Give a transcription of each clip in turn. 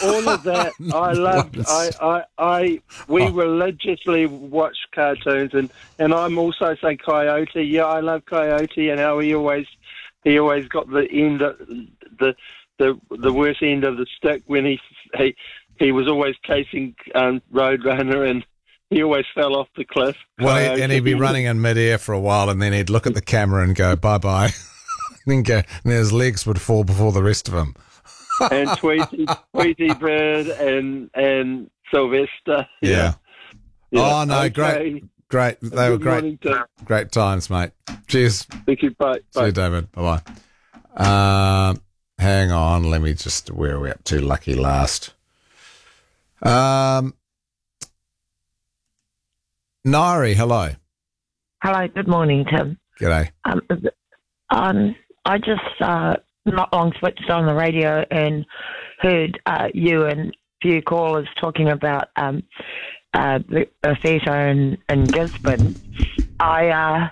all of that. I loved. We religiously watched cartoons, and I'm also saying Coyote. Yeah, I love Coyote, and how he always got the end of the worst end of the stick when he was always chasing Roadrunner, and he always fell off the cliff. Well, and he'd be running in midair for a while, and then he'd look at the camera and go, bye-bye. And his legs would fall before the rest of him. And Tweety Bird and Sylvester. Yeah. Yeah. Oh, no, okay. Great. They were great times, mate. Cheers. Thank you. Bye. See you, David. Bye-bye. Hang on. Let me just, where are we up to? Lucky last. Nairi, hello. Hello, good morning, Tim. G'day. I just not long switched on the radio and heard you and a few callers talking about the theatre in Gisborne. I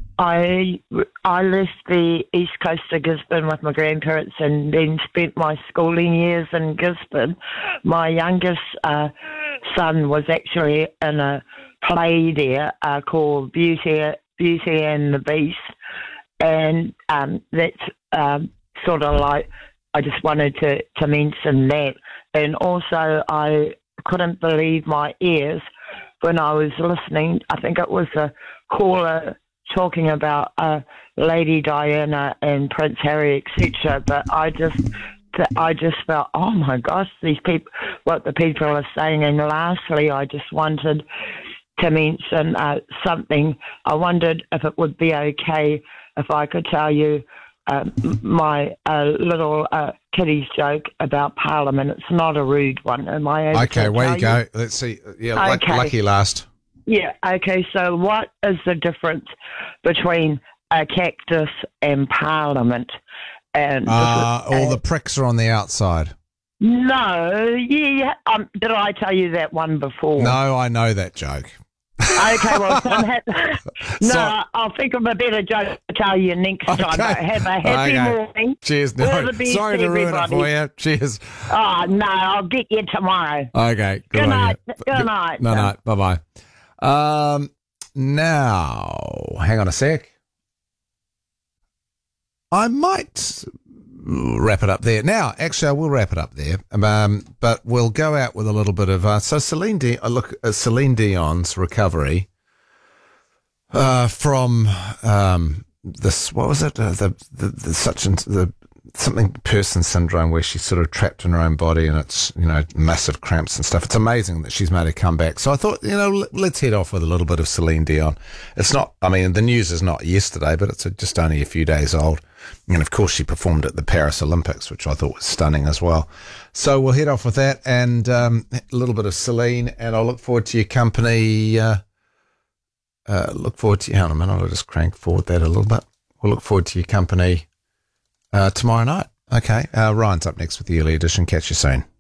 left the east coast of Gisborne with my grandparents and then spent my schooling years in Gisborne. My youngest son was actually in a play there called Beauty and the Beast, and that's sort of like, I just wanted to mention that. And also I couldn't believe my ears when I was listening. I think it was a caller talking about Lady Diana and Prince Harry, etc. But I just felt, oh my gosh, these people, what the people are saying. And lastly, I just wanted to mention something. I wondered if it would be okay if I could tell you my little kiddies joke about Parliament. It's not a rude one. Am I able Okay, to where tell you go? Let's see. Yeah, Okay. lucky last. Yeah, okay, so what is the difference between a cactus and Parliament? And All the pricks are on the outside. No, yeah. Did I tell you that one before? No, I know that joke. Okay, well, So- I'll think of a better joke to tell you next time. Okay. But have a happy morning. Cheers. All No, the best, sorry to ruin it everybody. for you. Cheers. Oh, no, I'll get you tomorrow. Okay. Good on night. you. Good night. No, night. Bye-bye. Now, hang on a sec. I might wrap it up there. Now, actually, I will wrap it up there. But we'll go out with a little bit of so Celine Dion's recovery from this. What was it? The something person syndrome, where she's sort of trapped in her own body and it's, massive cramps and stuff. It's amazing that she's made a comeback. So I thought, let's head off with a little bit of Celine Dion. It's not, the news is not yesterday, but it's just only a few days old. And of course she performed at the Paris Olympics, which I thought was stunning as well. So we'll head off with that and a little bit of Celine, and I'll look forward to your company. Hang on a minute, I'll just crank forward that a little bit. We'll look forward to your company tomorrow night. Okay, Ryan's up next with the early edition. Catch you soon.